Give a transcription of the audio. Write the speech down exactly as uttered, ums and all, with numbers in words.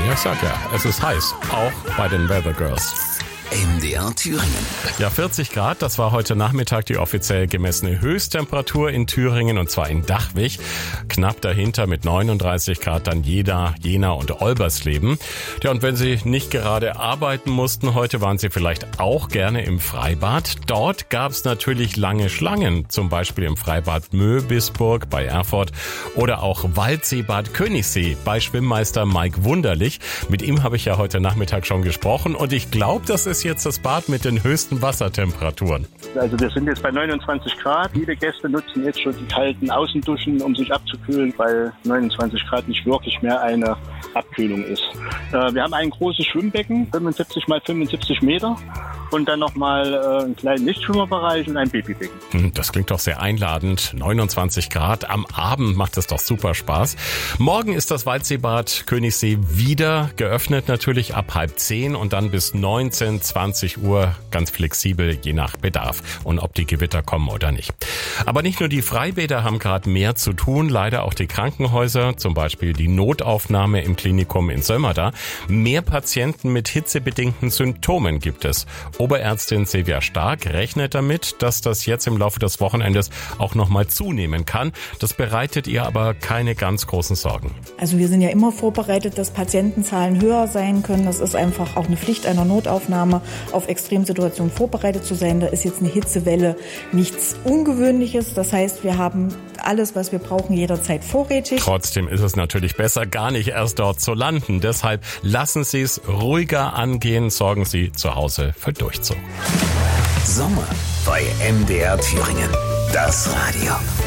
Ja, ich sag ja, es ist heiß, auch bei den Weather Girls. M D R Thüringen. Ja, vierzig Grad, das war heute Nachmittag die offiziell gemessene Höchsttemperatur in Thüringen, und zwar in Dachwig. Knapp dahinter mit neununddreißig Grad dann Jena, Jena und Olbersleben. Ja, und wenn Sie nicht gerade arbeiten mussten heute, waren Sie vielleicht auch gerne im Freibad. Dort gab es natürlich lange Schlangen, zum Beispiel im Freibad Möbisburg bei Erfurt oder auch Waldseebad Königssee bei Schwimmmeister Mike Wunderlich. Mit ihm habe ich ja heute Nachmittag schon gesprochen, und ich glaube, das ist jetzt das Bad mit den höchsten Wassertemperaturen. Also wir sind jetzt bei neunundzwanzig Grad. Viele Gäste nutzen jetzt schon die kalten Außenduschen, um sich abzukühlen, weil neunundzwanzig Grad nicht wirklich mehr eine Abkühlung ist. Äh, wir haben ein großes Schwimmbecken, fünfundsiebzig mal fünfundsiebzig Meter, und dann nochmal äh, einen kleinen Nichtschwimmerbereich und ein Babybecken. Das klingt doch sehr einladend. neunundzwanzig Grad. Am Abend macht es doch super Spaß. Morgen ist das Waldseebad Königssee wieder geöffnet, natürlich ab halb zehn und dann bis neunzehn, zwanzig Uhr, ganz flexibel, je nach Bedarf und ob die Gewitter kommen oder nicht. Aber nicht nur die Freibäder haben gerade mehr zu tun, leider auch die Krankenhäuser, zum Beispiel die Notaufnahme im Klinikum in Sömmerda. Mehr Patienten mit hitzebedingten Symptomen gibt es. Oberärztin Silvia Stark rechnet damit, dass das jetzt im Laufe des Wochenendes auch nochmal zunehmen kann. Das bereitet ihr aber keine ganz großen Sorgen. Also wir sind ja immer vorbereitet, dass Patientenzahlen höher sein können. Das ist einfach auch eine Pflicht einer Notaufnahme, auf Extremsituationen vorbereitet zu sein. Da ist jetzt eine Hitzewelle nichts Ungewöhnliches. Das heißt, wir haben alles, was wir brauchen, jederzeit vorrätig. Trotzdem ist es natürlich besser, gar nicht erst dort zu landen. Deshalb lassen Sie es ruhiger angehen, sorgen Sie zu Hause für Durchzug. Sommer bei M D R Thüringen. Das Radio.